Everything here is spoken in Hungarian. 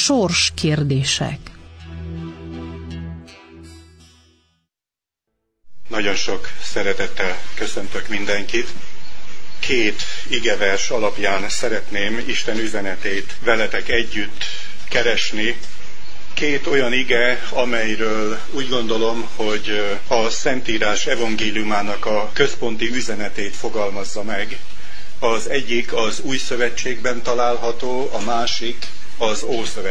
sorskérdések. Nagyon sok szeretettel köszöntök mindenkit. 2 igevers alapján szeretném Isten üzenetét veletek együtt keresni. 2 olyan ige, amelyről úgy gondolom, hogy a Szentírás evangéliumának a központi üzenetét fogalmazza meg. Az egyik az Új Szövetségben található, a másik az Ószövetségben.